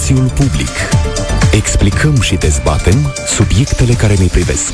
Spațiul public. Explicăm și dezbatem subiectele care ne privesc.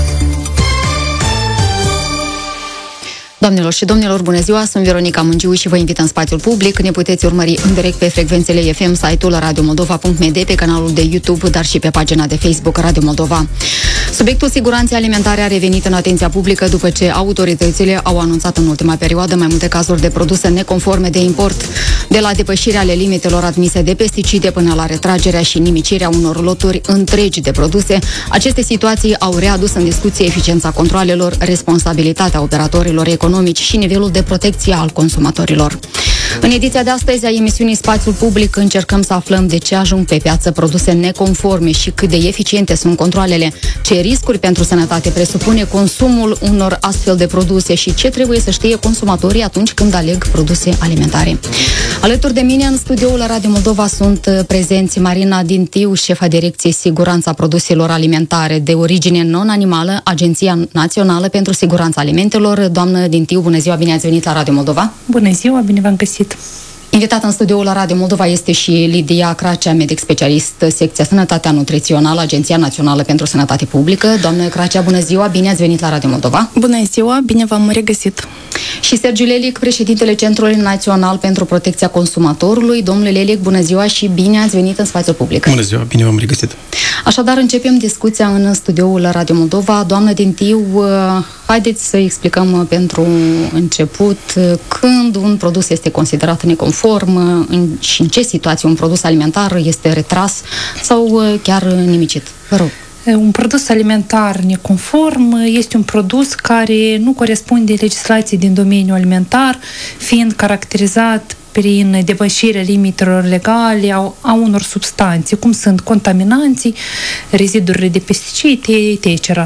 Doamnelor și domnilor, bună ziua! Sunt Veronica Mungiu și vă invit în Spațiul public. Ne puteți urmări în direct pe frecvențele FM, site-ul radiomoldova.md, pe canalul de YouTube, dar și pe pagina de Facebook Radio Moldova. Subiectul siguranței alimentare a revenit în atenția publică după ce autoritățile au anunțat în ultima perioadă mai multe cazuri de produse neconforme de import, de la depășirea ale limitelor admise de pesticide până la retragerea și nimicirea unor loturi întregi de produse. Aceste situații au readus în discuție eficiența controalelor, responsabilitatea operatorilor economici și nivelul de protecție al consumatorilor. În ediția de astăzi a emisiunii Spațiul Public încercăm să aflăm de ce ajung pe piață produse neconforme și cât de eficiente sunt controalele, ce riscuri pentru sănătate presupune consumul unor astfel de produse și ce trebuie să știe consumatorii atunci când aleg produse alimentare. Alături de mine în studioul Radio Moldova sunt prezenți Marina Dintiu, șefa Direcției Siguranța Produselor Alimentare de origine non-animală, Agenția Națională pentru Siguranța Alimentelor. Doamnă Dintiu, bună ziua, bine ați venit la Radio Moldova! Bună ziua, bine v-am găsit! Invitat în studioul la Radio Moldova este și Lidia Cracea, medic specialist, secția Sănătatea Nutrițională, Agenția Națională pentru Sănătate Publică. Doamnă Cracea, bună ziua, bine ați venit la Radio Moldova! Bună ziua, bine v-am regăsit! Și Sergiu Lelic, președintele Centrului Național pentru Protecția Consumatorului. Domnule Lelic, bună ziua și bine ați venit în Spațiul Public! Bună ziua, bine v-am regăsit! Așadar, începem discuția în studioul la Radio Moldova. Doamnă Dintiu, haideți să explicăm pentru început când un produs este considerat neconform și în ce situație un produs alimentar este retras sau chiar nimicit. Vă rog. Un produs alimentar neconform este un produs care nu corespunde legislației din domeniul alimentar, fiind caracterizat prin depășirea limitelor legale a unor substanțe, cum sunt contaminanții, rezidurile de pesticide, etc.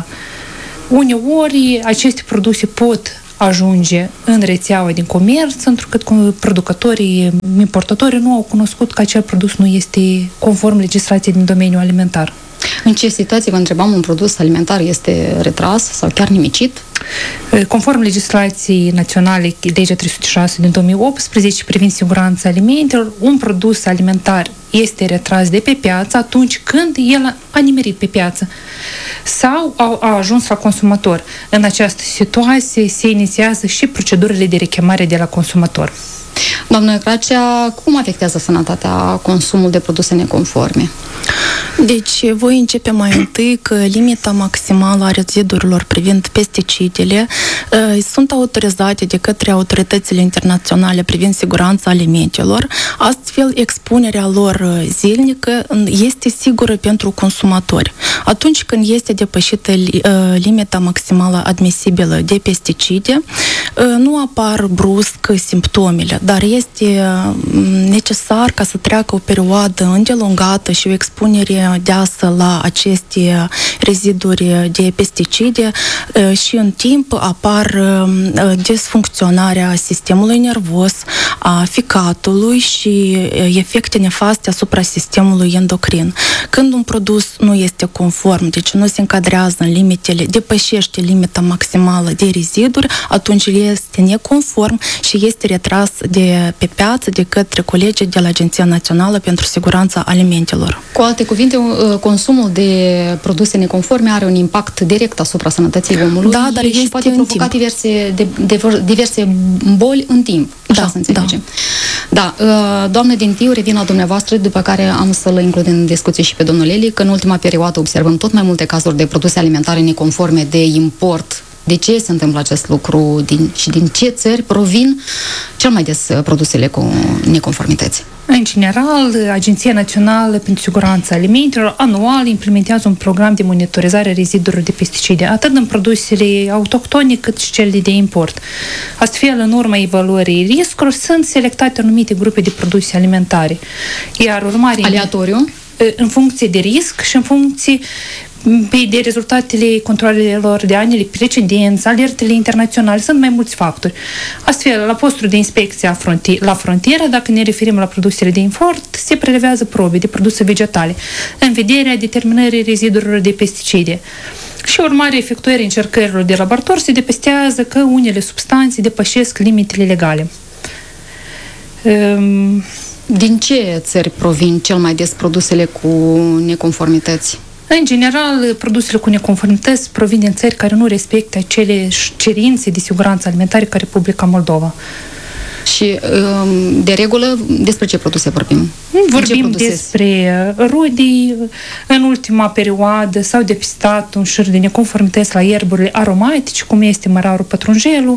Uneori, aceste produse pot ajunge în rețeaua din comerț, întrucât producătorii, importatorii nu au cunoscut că acel produs nu este conform legislației din domeniul alimentar. În ce situație, vă întrebam, un produs alimentar este retras sau chiar nimicit? Conform legislației naționale, legea 306 din 2018 privind siguranța alimentelor, un produs alimentar este retras de pe piață atunci când el a nimerit pe piață sau a ajuns la consumator. În această situație se inițiază și procedurile de rechemare de la consumator. Doamnă Cracea, cum afectează sănătatea consumul de produse neconforme? Deci, voi începe mai întâi că limita maximală a rezidurilor privind pesticidele sunt autorizate de către autoritățile internaționale privind siguranța alimentelor. Astfel, expunerea lor zilnică este sigură pentru consumatori. Atunci când este depășită limita maximală admisibilă de pesticide, nu apar brusc simptomele, dar este necesar ca să treacă o perioadă îndelungată și o expunere deasă la aceste reziduri de pesticide și în timp apar disfuncționarea sistemului nervos, a ficatului și efecte nefaste asupra sistemului endocrin. Când un produs nu este conform, deci nu se încadrează în limitele, depășește limita maximală de reziduri, atunci este neconform și este retras de pe piață de către colegii de la Agenția Națională pentru Siguranța Alimentelor. Cu alte cuvinte, consumul de produse neconforme are un impact direct asupra sănătății omului, da, dar și poate provoca diverse boli în timp. Așa să înțelegem. Da. Doamne Dintiu, revin la dumneavoastră, după care am să-l includ în discuție și pe domnul Eli, că în ultima perioadă observăm tot mai multe cazuri de produse alimentare neconforme de import. De ce se întâmplă acest lucru și din ce țări provin cel mai des produsele cu neconformități? În general, Agenția Națională pentru Siguranța Alimentelor anual implementează un program de monitorizare a rezidurilor de pesticide, atât în produsele autohtone cât și cele de import. Astfel, în urma evaluării riscurilor, sunt selectate anumite grupe de produse alimentare. Iar urmare... Aleatoriu? În funcție de risc și în funcție de rezultatele controalelor de anile precedenți, alertele internaționale, sunt mai mulți factori. Astfel, la postul de inspecție la frontieră, dacă ne referim la produsele de import, se prelevează probe de produse vegetale în vederea determinării rezidurilor de pesticide. Și urmare efectuării încercărilor de laborator se depistează că unele substanțe depășesc limitele legale. Din ce țări provin cel mai des produsele cu neconformități? În general, produsele cu neconformități provin din țări care nu respectă acele cerințe de siguranță alimentară ca Republica Moldova. Și, de regulă, despre ce produse vorbim? Vorbim despre rodii. În ultima perioadă s-au depistat un șir de neconformități la ierburile aromatice, cum este mărarul pătrunjelul,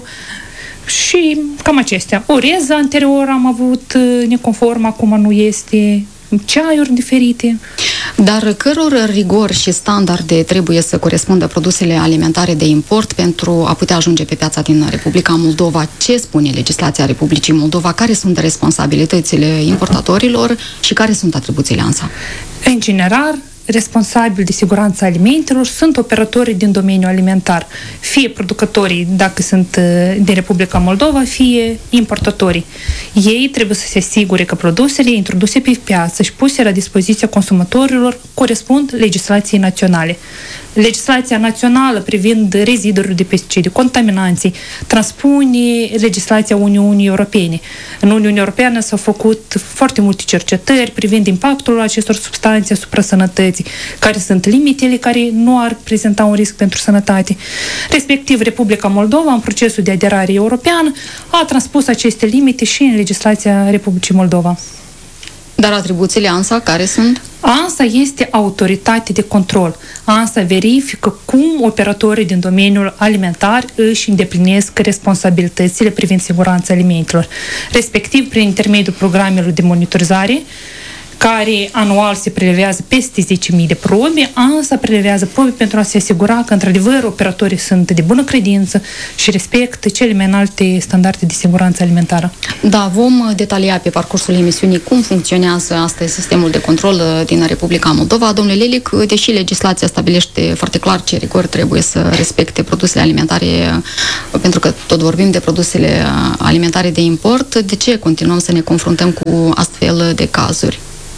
și cam acestea. Orez anterior am avut neconform, acum nu este, ceaiuri diferite. Dar căror rigori și standarde trebuie să corespundă produsele alimentare de import pentru a putea ajunge pe piața din Republica Moldova? Ce spune legislația Republicii Moldova? Care sunt responsabilitățile importatorilor și care sunt atribuțiile ANSA? În general, responsabili de siguranța alimentelor sunt operatorii din domeniul alimentar, fie producătorii, dacă sunt din Republica Moldova, fie importatorii. Ei trebuie să se asigure că produsele introduse pe piață și puse la dispoziția consumatorilor corespund legislației naționale. Legislația națională privind rezidurile de pesticide, contaminanții, transpune legislația Uniunii Europene. În Uniunea Europeană s-au făcut foarte multe cercetări privind impactul acestor substanțe asupra sănătății, care sunt limitele care nu ar prezenta un risc pentru sănătate. Respectiv, Republica Moldova, în procesul de aderare europeană, a transpus aceste limite și în legislația Republicii Moldova. Dar atribuțiile ANSA care sunt? ANSA este autoritate de control. ANSA verifică cum operatorii din domeniul alimentar își îndeplinesc responsabilitățile privind siguranța alimentelor, respectiv prin intermediul programelor de monitorizare, care anual se prelevează peste 10.000 de probe. ANSA prelevează probe pentru a se asigura că, într-adevăr, operatorii sunt de bună credință și respectă cele mai înalte standarde de siguranță alimentară. Da, vom detalia pe parcursul emisiunii cum funcționează astăzi sistemul de control din Republica Moldova. Domnule Lelic, deși legislația stabilește foarte clar ce rigori trebuie să respecte produsele alimentare, pentru că tot vorbim de produsele alimentare de import, de ce continuăm să ne confruntăm cu astfel de cazuri?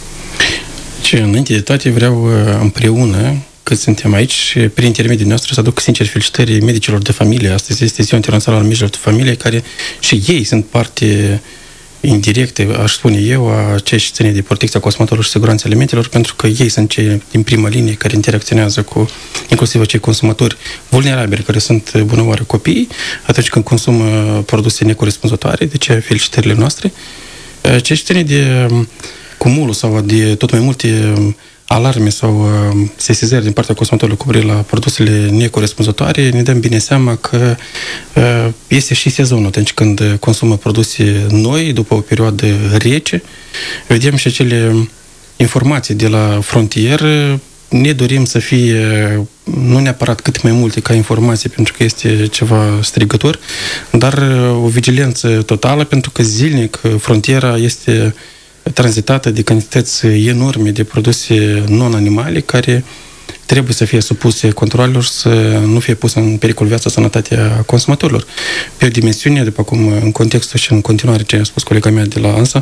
Și înainte de toate vreau împreună, cât suntem aici, și prin intermediul nostru să aduc sincer felicitări medicilor de familie. Astăzi este Ziua Internațională a Medicilor de Familie, care și ei sunt parte indirectă, aș spune eu, a cei ce ține de protecția consumatorilor și siguranța alimentelor, pentru că ei sunt cei din prima linie care interacționează cu inclusiv acei consumatori vulnerabili, care sunt bună oară copiii, atunci când consumă produse necorespunzătoare. Deci felicitările noastre. Ce ține de cumulul sau de tot mai multe alarme sau sesizări din partea consumatorilor cu privire la produsele necorespunzătoare, ne dăm bine seama că este și sezonul atunci când consumă produse noi, după o perioadă rece. Vedem și acele informații de la frontieră. Ne dorim să fie nu neapărat cât mai multe ca informații, pentru că este ceva strigător, dar o vigilență totală, pentru că zilnic frontiera este tranzitată de cantități enorme de produse non-animale care trebuie să fie supuse controlelor, să nu fie pusă în pericol viața, sănătatea consumatorilor. Pe o dimensiune, după cum în contextul și în continuare ce a spus colega mea de la ANSA,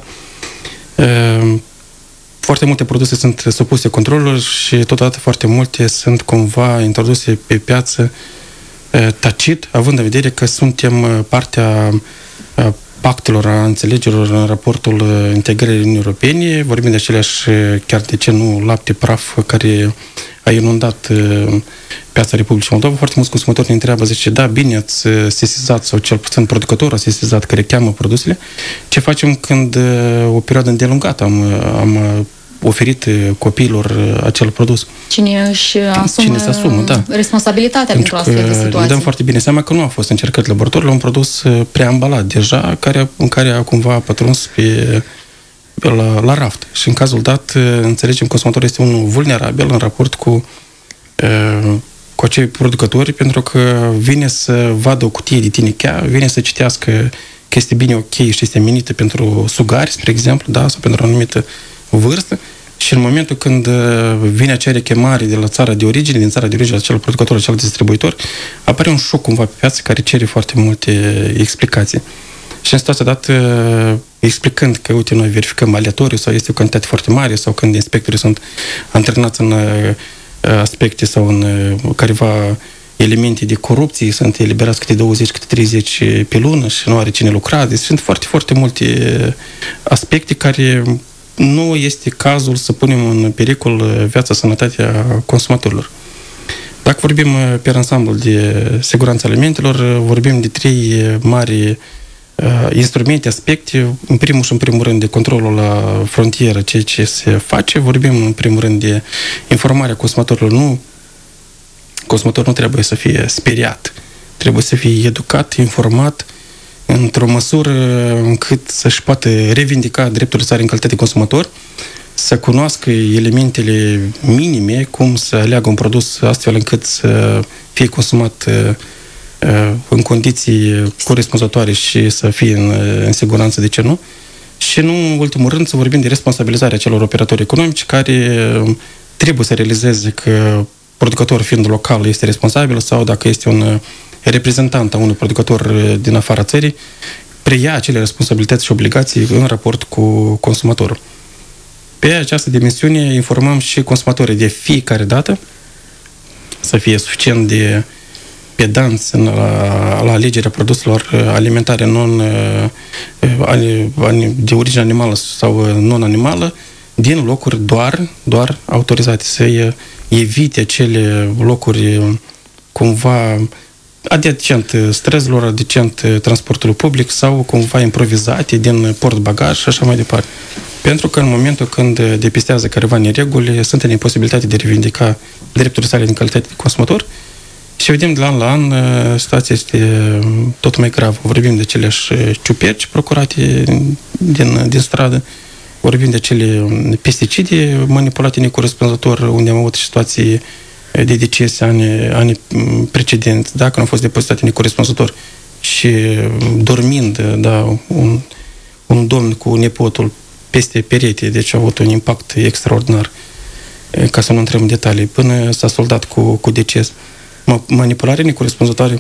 foarte multe produse sunt supuse controlelor și totodată foarte multe sunt cumva introduse pe piață tacit, având în vedere că suntem partea pactelor, a înțelegerilor în raportul integrării Uniunii Europene, vorbim de aceleași, chiar de ce nu, lapte praf care a inundat piața Republicii Moldova. Foarte mulți consumatori ne întreabă, zice, da, bine, ați sesizat, sau cel puțin producătorul a sesizat că reclamă produsele. Ce facem când o perioadă îndelungată am oferit copiilor acel produs? Cine își asumă, da, responsabilitatea pentru astfel de situații? Ne dăm foarte bine seama că nu a fost încercat laboratorul, un produs preambalat deja, în care a cumva pătruns la raft. Și în cazul dat, înțelegem, consumatorul este unul vulnerabil în raport cu acei producători, pentru că vine să vadă o cutie de tinichea, vine să citească că este bine ok și este menită pentru sugari, spre exemplu, da, sau pentru o anumită vârstă, și în momentul când vine acea rechemare de la țara de origine, din țara de origine, acel producător, acel distribuitor, apare un șoc cumva pe piață care cere foarte multe explicații. Și în situația dată, explicând că, uite, noi verificăm aleatoriu sau este o cantitate foarte mare sau când inspectorii sunt antrenați în aspecte sau în careva elemente de corupție, sunt eliberați câte 20, câte 30 pe lună și nu are cine lucra. Deci sunt foarte, foarte multe aspecte care nu este cazul să punem în pericol viața, sănătatea consumatorilor. Dacă vorbim pe ansamblu de siguranța alimentelor, vorbim de 3 mari instrumente, aspecte. În primul rând de controlul la frontieră, ceea ce se face. Vorbim în primul rând de informarea consumatorilor. Consumatorul nu trebuie să fie speriat, trebuie să fie educat, informat într-o măsură încât să-și poată revindica dreptul sale în calitate de consumator, să cunoască elementele minime, cum să aleagă un produs astfel încât să fie consumat în condiții corespunzătoare și să fie în siguranță, de ce nu? Și nu, în ultimul rând, să vorbim de responsabilizarea celor operatori economici care trebuie să realizeze că producătorul fiind local este responsabil sau dacă este un reprezentant a unui producător din afara țării, preia acele responsabilități și obligații în raport cu consumatorul. Pe această dimensiune informăm și consumatorii de fiecare dată să fie suficient de pedanți la alegerea produselor alimentare de origine animală sau non-animală din locuri doar autorizate, să evite acele locuri cumva adjacent străzilor, adjacent transportului public sau cumva improvizate din port-bagaj și așa mai departe. Pentru că în momentul când depistează careva nereguli, sunt în imposibilitate de reivindica drepturile sale în calitate de consumator și vedem de la an la an situația este tot mai gravă. Vorbim de aceleași ciuperci procurate din stradă, vorbim de acele pesticide manipulate necorespunzător, unde am avut situații de deces anii precedenți, dacă nu au fost depozitate necorespunzător și dormind, un domn cu nepotul peste perete, deci a avut un impact extraordinar, ca să nu intrăm în detalii, până s-a soldat cu deces. Manipulare necorespunzătoare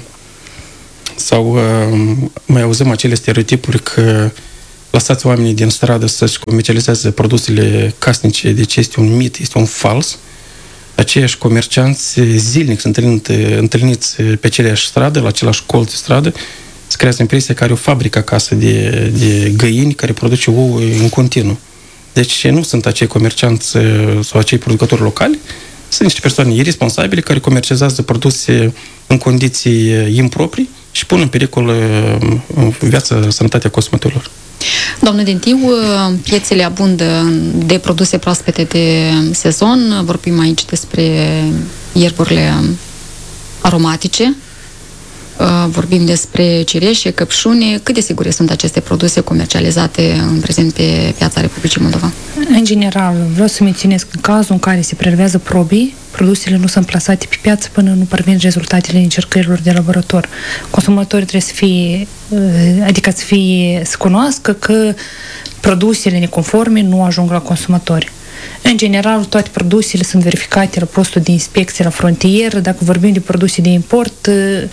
sau mai auzim acele stereotipuri că lăsați oamenii din stradă să-și comercializeze produsele casnice, deci este un mit, este un fals. Aceiași comercianți zilnic sunt întâlniți pe aceleași stradă, la același colț de stradă, se creează impresia că are o fabrică acasă de găini care produce ouă în continuu. Deci nu sunt acei comercianți sau acei producători locali, sunt niște persoane irresponsabile care comercializează produse în condiții improprii și pun în pericol viața, sănătatea consumatorilor. Doamnă Dentiu, piețele abundă de produse proaspete de sezon. Vorbim aici despre ierburile aromatice, vorbim despre cireșe, căpșune. Cât de sigure sunt aceste produse comercializate în prezent pe piața Republicii Moldova? În general, vreau să menționez că în cazul în care se prelevează probii, produsele nu sunt plasate pe piață până nu parvin rezultatele încercărilor de laborator. Consumatorii trebuie să cunoască că produsele neconforme nu ajung la consumatori. În general, toate produsele sunt verificate la postul de inspecție la frontieră. Dacă vorbim de produse de import,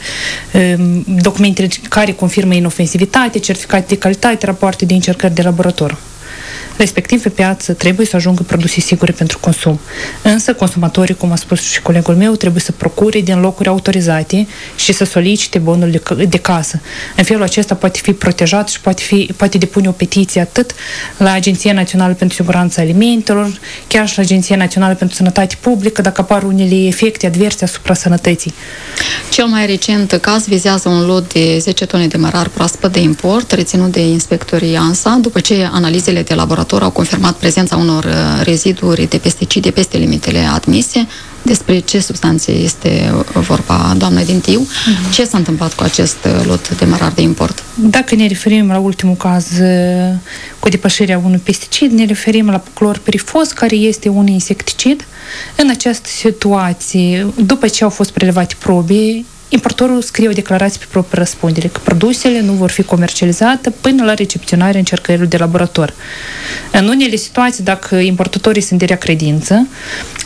documentele care confirmă inofensivitate, certificate de calitate, rapoarte de încercări de laborator. Respectiv, pe piață trebuie să ajungă produse sigure pentru consum. Însă, consumatorii, cum a spus și colegul meu, trebuie să procure din locuri autorizate și să solicite bonul de casă. În felul acesta poate fi protejat și poate depune o petiție atât la Agenția Națională pentru Siguranța Alimentelor, chiar și la Agenția Națională pentru Sănătate Publică, dacă apar unele efecte adverse asupra sănătății. Cel mai recent caz vizează un lot de 10 tone de mărar proaspăt de import, reținut de inspectorii ANSA, după ce analizele de laborator au confirmat prezența unor reziduri de pesticide peste limitele admise. Despre ce substanțe este vorba, doamnă Dentiu? Ce s-a întâmplat cu acest lot de mărar de import? Dacă ne referim la ultimul caz cu depășirea unui pesticid, ne referim la clorpirifos, care este un insecticid. În această situație, după ce au fost prelevate probe, importorul scrie o declarație pe proprie răspundere că produsele nu vor fi comercializate până la recepționarea încercărilor de laborator. În unele situații, dacă importatorii sunt de rea credință,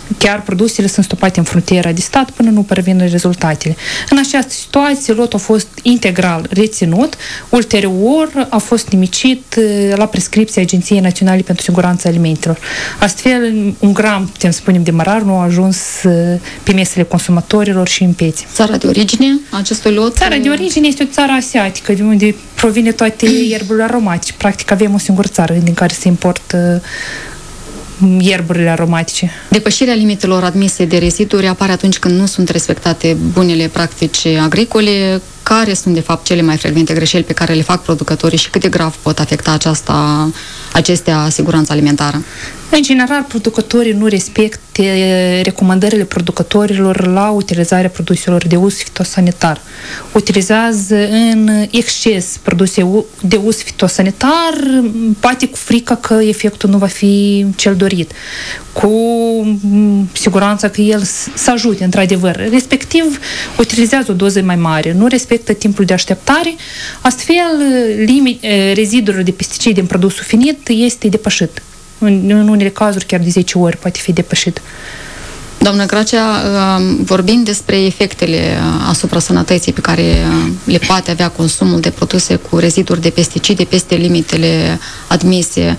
chiar produsele sunt stopate în frontiera de stat până nu parvin rezultatele. În această situație, lotul a fost integral reținut, ulterior a fost nimicit la prescripția Agenției Naționale pentru Siguranța Alimentelor. Astfel, un gram, putem spune, de mărar nu a ajuns pe mesele consumatorilor și în piețe. Țara de origine a acestui lot? Țara de origine este o țară asiatică, de unde provine toate ierburile aromatice. Practic avem o singură țară din care se importă ierburile aromatice. Depășirea limitelor admise de reziduri apare atunci când nu sunt respectate bunele practici agricole. Care sunt, de fapt, cele mai frecvente greșeli pe care le fac producătorii și cât de grav pot afecta acestea siguranța alimentară? În general, producătorii nu respectă recomandările producătorilor la utilizarea produselor de uz fitosanitar. Utilizează în exces produse de uz fitosanitar, poate cu frica că efectul nu va fi cel dorit, cu siguranța că el să ajute, într-adevăr. Respectiv, utilizează o doză mai mare, nu respectă timpul de așteptare, astfel rezidurile de pesticide în produsul finit este depășit. În unele cazuri chiar de 10 ori poate fi depășit. Doamnă Gracea, vorbind despre efectele asupra sănătății pe care le poate avea consumul de produse cu reziduri de pesticide peste limitele admise,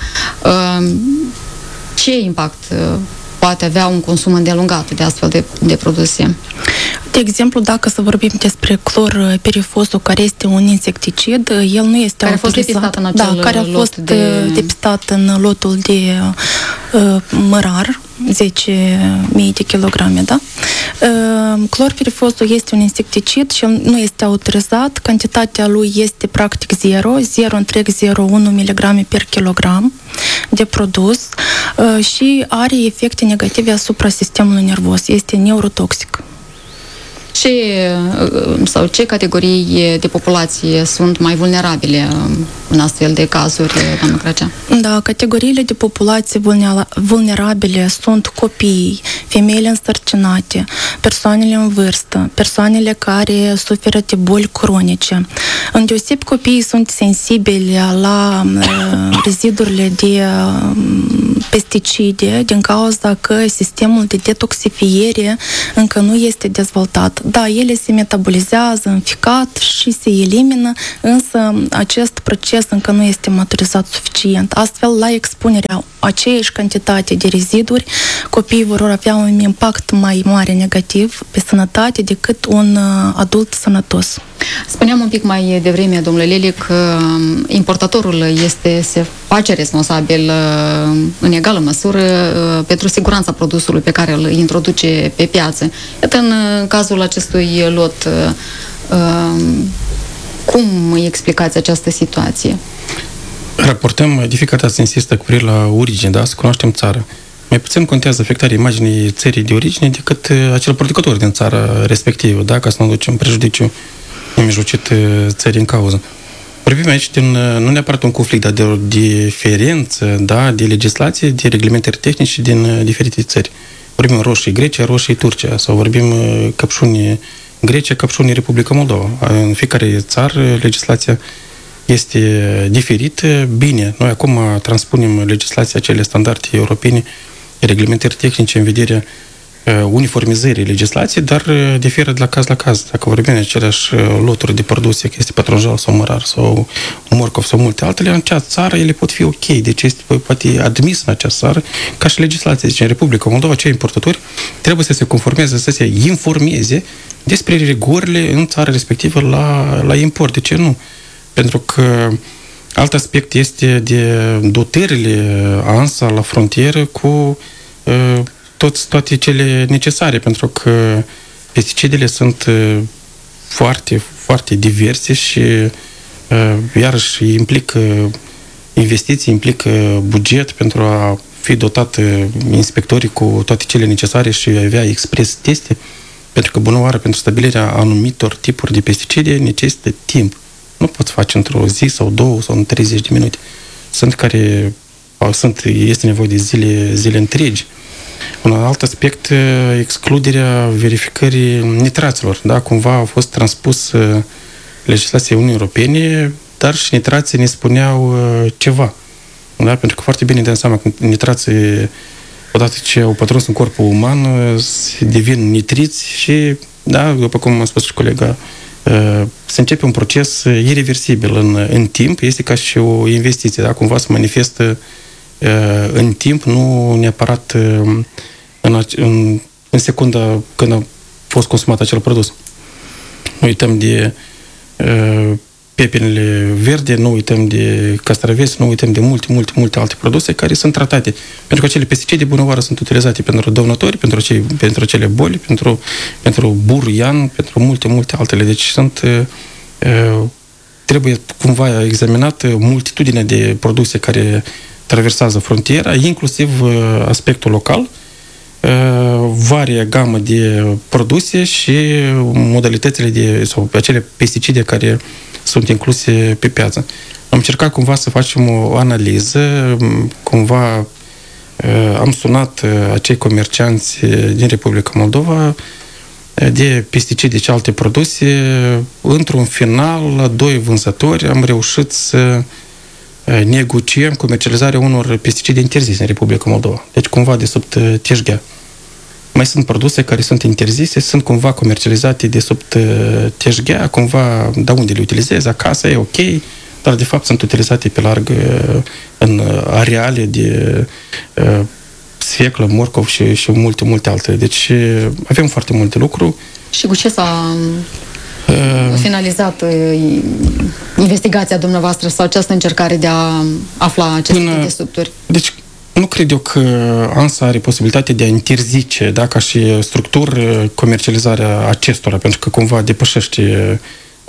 ce impact poate avea un consum îndelungat de astfel de produse? De exemplu, dacă să vorbim despre clorpirifosul, care este un insecticid, el nu este care autorizat. A fost depistat în acel care a fost depistat în lotul de mărar, 10.000 de kilograme, da? Clorpirifosul este un insecticid și nu este autorizat. Cantitatea lui este practic 0,01 mg per kilogram de produs și are efecte negative asupra sistemului nervos. Este neurotoxic. Ce categorii de populație sunt mai vulnerabile în astfel de cazuri, doamnă Gracea? Da, categoriile de populație vulnerabile sunt copiii, femeile însărcinate, persoanele în vârstă, persoanele care suferă de boli cronice. Îndeosebi, copiii sunt sensibili la rezidurile de pesticide din cauza că sistemul de detoxifiere încă nu este dezvoltat. Da, ele se metabolizează în ficat și se elimină, însă acest proces încă nu este maturizat suficient. Astfel, la expunerea aceeași cantitate de reziduri, copiii vor avea un impact mai mare negativ pe sănătate decât un adult sănătos. Spuneam un pic mai devreme, domnule Lely, că importatorul se face responsabil în egală măsură pentru siguranța produsului pe care îl introduce pe piață. Iată, în cazul acestui lot, cum îi explicați această situație? Raportăm, de fiecare dată se insistă cu privire la origine, da? Să cunoaștem țara. Mai puțin contează afectarea imaginii țării de origine decât acel producător din țara respectivă, da? Ca să nu ducem prejudiciu nemijlocit țării în cauză. Vorbim aici nu neapărat un conflict, dar de o diferență, da, de legislație, de reglementări tehnice din diferite țări. Vorbim roșii Grecia, roșii Turcia, sau vorbim căpșuni Grecia, căpșuni Republica Moldova. În fiecare țară legislația este diferită. Bine, noi acum transpunem legislația, acele standarde europene, reglementări tehnice în vederea uniformizării legislației, dar diferă de la caz la caz. Dacă vorbim de aceleași loturi de produse, că este pătrunjel sau mărar sau morcov sau multe altele, în acea țară ele pot fi ok. Deci este poate admis în acea țară ca și legislație. Deci în Republica Moldova, cei importatori trebuie să se conformeze, să se informeze despre rigorile în țara respectivă la import. De ce nu? Pentru că alt aspect este de dotările ANSA la frontieră cu toate cele necesare, pentru că pesticidele sunt foarte, foarte diverse și iarăși implică investiții, implică buget pentru a fi dotat inspectorii cu toate cele necesare și avea expres teste, pentru că bună oară pentru stabilirea anumitor tipuri de pesticide necesită timp. Nu poți face într-o zi sau două sau în 30 de minute. Este nevoie de zile întregi. Un alt aspect, excluderea verificării nitraților. Da? Cumva a fost transpus legislația Uniunii Europene, dar și nitrații ne spuneau ceva. Da? Pentru că foarte bine dăm seama că nitrații odată ce au pătruns în corpul uman, devin nitriți și, da, după cum a spus și colega, se începe un proces irreversibil în timp, este ca și o investiție, da? Cumva se manifestă în timp, nu neapărat în secunda când a fost consumat acel produs. Nu uităm de pepenele verde, nu uităm de castraveți, nu uităm de multe alte produse care sunt tratate. Pentru că acele pesticide bunăoară sunt utilizate pentru dăunători, pentru acele boli, pentru burian, pentru multe altele. Deci trebuie cumva examinat multitudinea de produse care traversează frontiera, inclusiv aspectul local, varia gamă de produse și modalitățile sau acele pesticide care sunt incluse pe piață. Am încercat cumva să facem o analiză, cumva am sunat acei comercianți din Republica Moldova de pesticide și alte produse. Într-un final, la 2 vânzători, am reușit să negociem comercializarea unor pesticide interzise în Republica Moldova. Deci cumva de sub TSG. Mai sunt produse care sunt interzise, sunt cumva comercializate de sub TSG, cumva, da, unde le utilizezi, acasă, e ok, dar de fapt sunt utilizate pe larg în areale de sfeclă, morcov și multe altele. Deci avem foarte multe lucruri. Și cu ce s-a finalizat investigația dumneavoastră sau această încercare de a afla aceste desukturi? Deci, nu cred eu că ANSA are posibilitatea de a interzice, da, ca și structură, comercializarea acestora, pentru că cumva depășește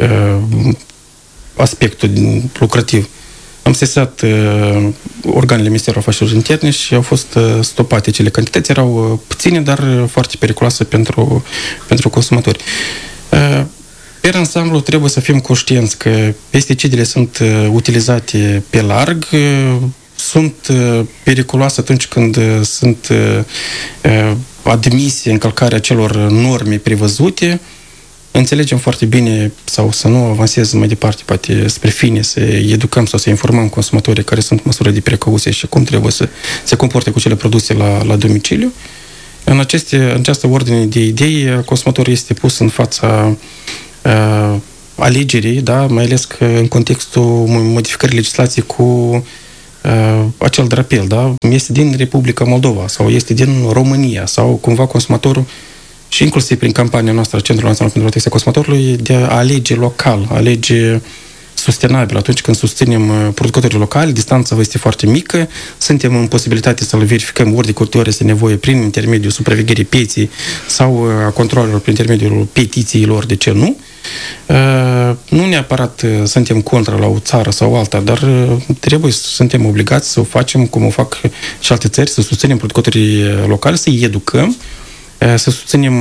aspectul lucrativ. Am sesat organele Ministerului Afacerilor Interne și au fost stopate acele cantități. Erau puține, dar foarte periculoase pentru consumatori. Per ansamblu trebuie să fim conștienți că pesticidele sunt utilizate pe larg, sunt periculoase atunci când sunt admise încălcarea celor norme prevăzute. Înțelegem foarte bine, sau să nu avansez mai departe, poate spre fine, să educăm sau să informăm consumatorii care sunt măsuri de precauție și cum trebuie să se comporte cu cele produse la domiciliu. În această ordine de idei, consumatorul este pus în fața alegerii, da? Mai ales că în contextul modificării legislației cu acel drapel, da? Este din Republica Moldova sau este din România sau cumva consumatorul și inclusiv prin campania noastră a Centrului Național pentru Protecția Consumatorului de a alege local, alege sustenabil. Atunci când susținem producătorii locali, distanța vă este foarte mică, suntem în posibilitate să le verificăm ori de câte ori este nevoie prin intermediul supravegherii pieței sau a controlelor prin intermediul petițiilor, de ce nu. Nu neapărat suntem contra la o țară sau alta, dar trebuie să suntem obligați să o facem cum o fac și alte țări, să susținem producătorii locali, să-i educăm, să susținem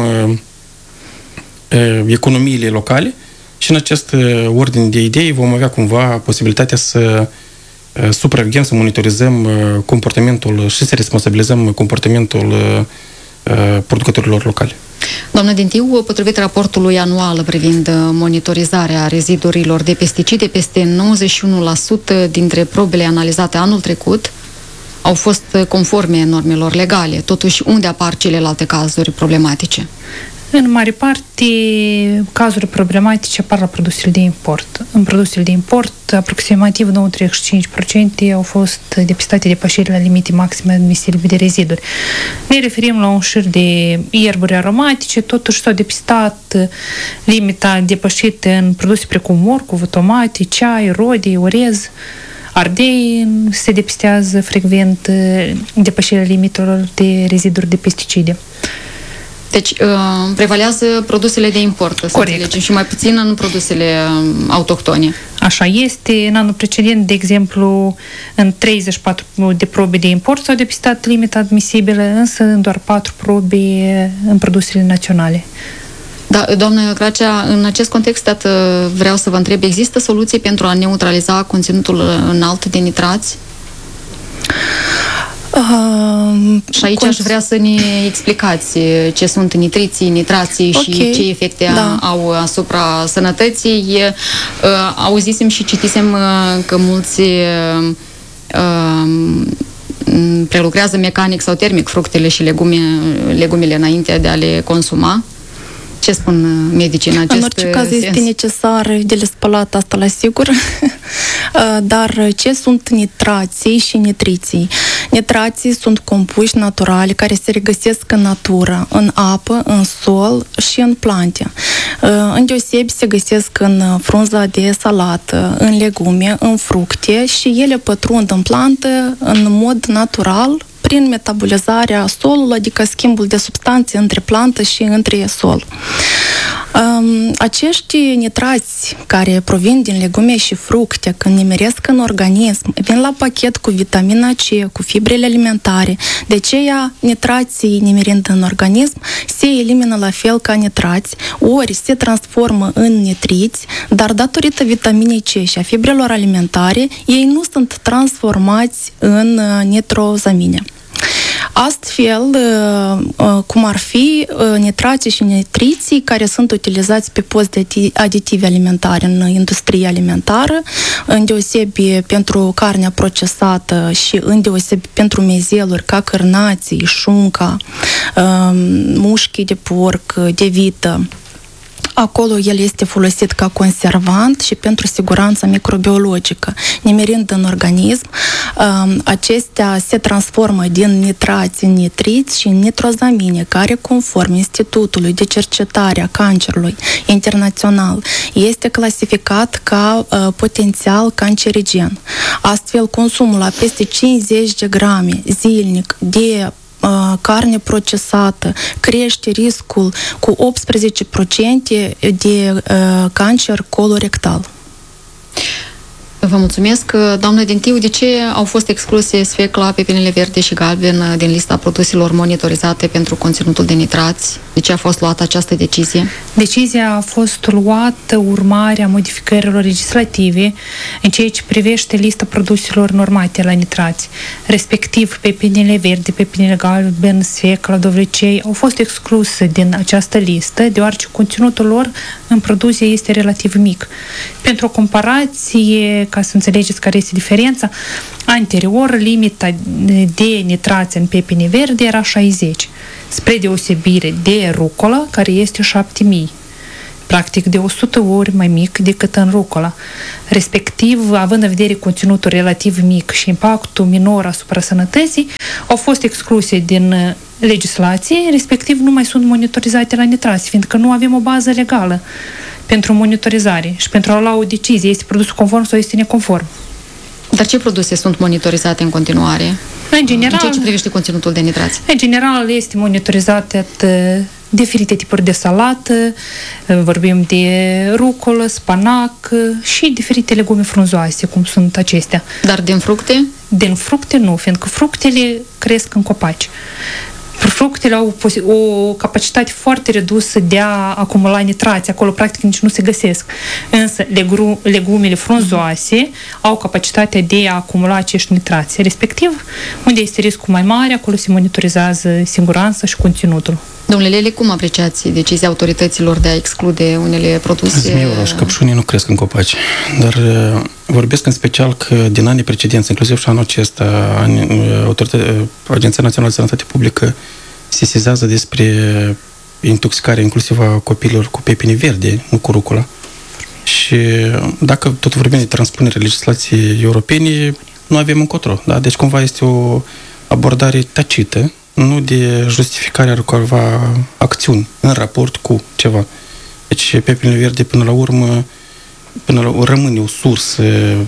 economiile locale și în această ordine de idei vom avea cumva posibilitatea să supraveghem, să monitorizăm comportamentul și să responsabilizăm comportamentul producătorilor locali. Doamnă Dintiu, potrivit raportului anual privind monitorizarea rezidurilor de pesticide, peste 91% dintre probele analizate anul trecut au fost conforme normelor legale. Totuși, unde apar celelalte cazuri problematice? În mare parte, cazuri problematice apar la produsele de import. În produsele de import, aproximativ 95% au fost depistate depășirile la limite maxime admisibile de reziduri. Ne referim la un șir de ierburi aromatice, totuși s-au depistat limita depășită în produse precum morcov, tomate, ceai, rodii, orez, ardei. Se depistează frecvent depășirea limitelor de reziduri de pesticide. Deci, prevalează produsele de import, să înțelegem, și mai puțin în produsele autohtone. Așa este. În anul precedent, de exemplu, în 34 de probe de import s-au depistat limita admisibilă, însă în doar 4 probe în produsele naționale. Da, doamnă Gracea, în acest context vreau să vă întreb, există soluții pentru a neutraliza conținutul înalt de nitrați? Și aici aș vrea să ne explicați ce sunt nitriții, nitrații și ce efecte au asupra sănătății. Auzisem și citisem că mulți prelucrează mecanic sau termic fructele și legumele înainte de a le consuma. Ce spun medicii în acest sens? În orice caz este necesar de le spălat, asta la sigur. Dar ce sunt nitrații și nitriții? Nitrații sunt compuși naturali care se regăsesc în natură, în apă, în sol și în plante. Îndeosebi se găsesc în frunza de salată, în legume, în fructe și ele pătrund în plantă în mod natural prin metabolizarea solului, adică schimbul de substanțe între plantă și între sol. Acești nitrați care provin din legume și fructe, când nimeresc în organism, vin la pachet cu vitamina C, cu fibrele alimentare. De aceea, nitrații nimerind în organism se elimină la fel ca nitrați, ori se transformă în nitriți, dar datorită vitaminei C și a fibrelor alimentare, ei nu sunt transformați în nitrozamine. Astfel, cum ar fi nitrații și nitriții care sunt utilizați pe post de aditivi alimentare în industria alimentară, îndeosebi pentru carnea procesată și îndeosebi pentru mezeluri ca cârnații, șunca, mușchi de porc, de vită. Acolo el este folosit ca conservant și pentru siguranța microbiologică. Nimerind în organism, acestea se transformă din nitrați în nitriți și în nitrozamine, care, conform Institutului de Cercetare a Cancerului Internațional, este clasificat ca potențial cancerigen. Astfel, consumul la peste 50 de grame zilnic de carne procesată crește riscul cu 18% de cancer colorectal. Vă mulțumesc. Doamnă Dintiu, de ce au fost excluse sfecla, pepinele verde și galben din lista produselor monitorizate pentru conținutul de nitrați? De ce a fost luată această decizie? Decizia a fost luată urmarea modificărilor legislative în ceea ce privește lista produselor normate la nitrați. Respectiv, pepinele verde, pepinele galben, sfecla, dovlecei au fost excluse din această listă, deoarece conținutul lor în produse este relativ mic. Pentru o comparație, ca să înțelegeți care este diferența, anterior limita de nitrați în pepine verde era 60, spre deosebire de rucola, care este 7000, practic de 100 ori mai mic decât în rucola. Respectiv, având în vedere conținutul relativ mic și impactul minor asupra sănătății, au fost excluse din legislație, respectiv nu mai sunt monitorizate la nitrați, fiindcă nu avem o bază legală pentru monitorizare și pentru a lua o decizie, este produsul conform sau este neconform. Dar ce produse sunt monitorizate în continuare? În general, în ceea ce privește conținutul de nitrați? În general, este monitorizat diferite tipuri de salată, vorbim de rucolă, spanac și diferite legume frunzoase, cum sunt acestea. Dar din fructe? Din fructe nu, fiindcă fructele cresc în copaci. Fructele au o capacitate foarte redusă de a acumula nitrați, acolo practic nici nu se găsesc. Însă legumele frunzoase au capacitatea de a acumula acești nitrați. Respectiv, unde este riscul mai mare, acolo se monitorizează siguranța și conținutul. Domnule Lele, cum apreciați decizia autorităților de a exclude unele produse? Zmiura și căpșunii nu cresc în copaci, dar vorbesc în special că din anii precedenți, inclusiv și anul acesta, Agenția Națională de Sănătate Publică sesizează despre intoxicarea inclusiv a copiilor cu pepine verde, nu cu rucola. Și dacă tot vorbim de transpunerea legislației europene, nu avem încotro. Da? Deci cumva este o abordare tacită, nu de justificarea câteva acțiuni în raport cu ceva. Deci pepinele verde până la urmă rămâne o sursă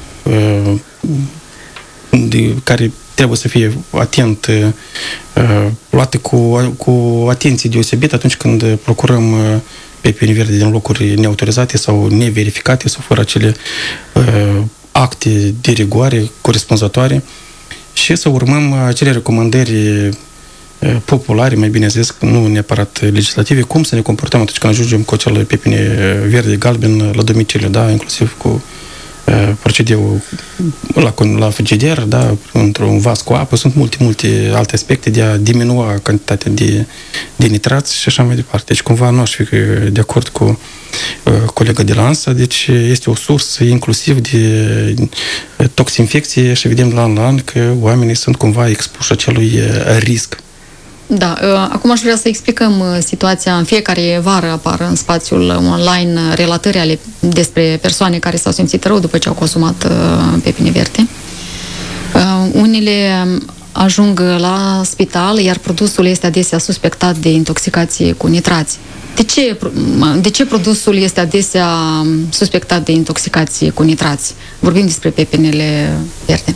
care trebuie să fie atent, luată cu atenție deosebită atunci când procurăm pepini verde din locuri neautorizate sau neverificate sau fără acele acte de rigoare corespunzătoare și să urmăm acele recomandări populare, mai bine zis, nu neapărat legislative, cum să ne comportăm atunci când ajungem cu acele pepine verde, galben la domiciliu, da, inclusiv cu procedeul la frigider, da, într-un vas cu apă, sunt multe alte aspecte de a diminua cantitatea de nitrați și așa mai departe. Deci cumva nu aș fi de acord cu colega de la ANSA, deci este o sursă inclusiv de toxinfecție și vedem la an că oamenii sunt cumva expuși acelui risc. Da, acum aș vrea să explicăm situația. În fiecare vară apar în spațiul online relatări despre persoane care s-au simțit rău după ce au consumat pepine verde. Unele ajung la spital, iar produsul este adesea suspectat de intoxicație cu nitrați. De ce produsul este adesea suspectat de intoxicație cu nitrați? Vorbim despre pepinele verde.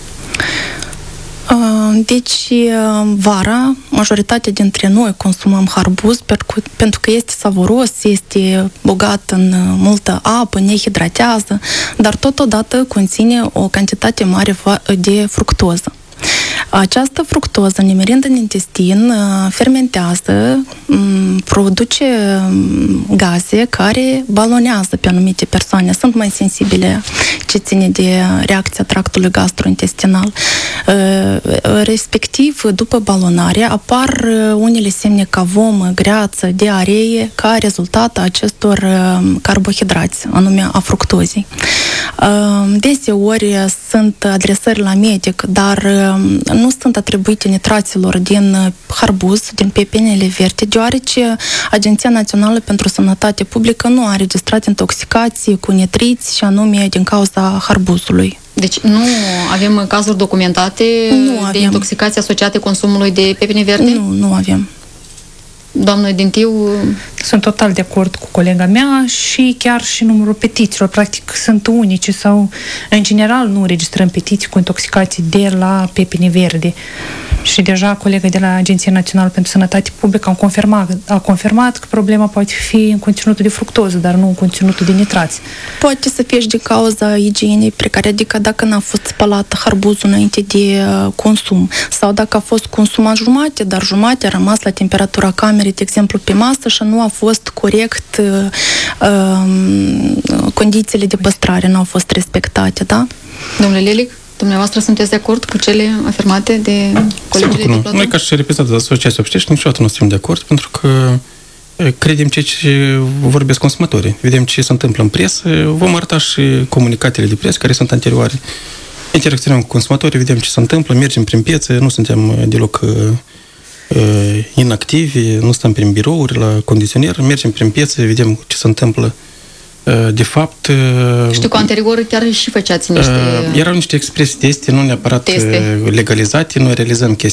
Deci, vara, majoritatea dintre noi consumăm harbuz pentru că este savuros, este bogat în multă apă, ne hidratează, dar totodată conține o cantitate mare de fructoză. Această fructoză, nimerind în intestin, fermentează, produce gaze care balonează pe anumite persoane. Sunt mai sensibile ce ține de reacția tractului gastrointestinal. Respectiv, după balonare, apar unele semne ca vomă, greață, diaree, ca rezultat a acestor carbohidrați, anume a fructozei. Deseori sunt adresări la medic, dar nu sunt atribuite nitraților din harbuz, din pepinele verde, deoarece Agenția Națională pentru Sănătate Publică nu a înregistrat intoxicații cu nitriți și anume din cauza harbuzului. Deci nu avem cazuri documentate de intoxicații asociate consumului de pepine verde? Nu avem. Doamnă Dintiu... Sunt total de acord cu colega mea și chiar și numărul petițiilor, practic, sunt unice sau, în general, nu înregistrăm petiții cu intoxicații de la pepine verde. Și deja colega de la Agenția Națională pentru Sănătate Publică a confirmat că problema poate fi în conținutul de fructoză, dar nu în conținutul de nitrați. Poate să fie și din cauza igienei precare, adică dacă n-a fost spălat harbuzul înainte de consum sau dacă a fost consumat jumate, dar jumate a rămas la temperatura camerei, de exemplu, pe masă și nu a fost corect, condițiile de păstrare nu au fost respectate, da? Domnule Lelic, dumneavoastră sunteți de acord cu cele afirmate de colegii de platou? Noi, ca și reprezentanți de Asociația Obștești, niciodată nu suntem de acord, pentru că credem ce vorbesc consumatorii. Vedem ce se întâmplă în presă, vom arăta și comunicatele de presă care sunt anterioare. Interacționăm cu consumatorii, vedem ce se întâmplă, mergem prin piețe, nu suntem deloc inactivi, nu stăm prin birouri, la condiționer, mergem prin piețe, vedem ce se întâmplă. De fapt... Știu că anterior chiar și făceați niște... Erau niște express teste, nu neapărat teste legalizate, noi realizăm chestia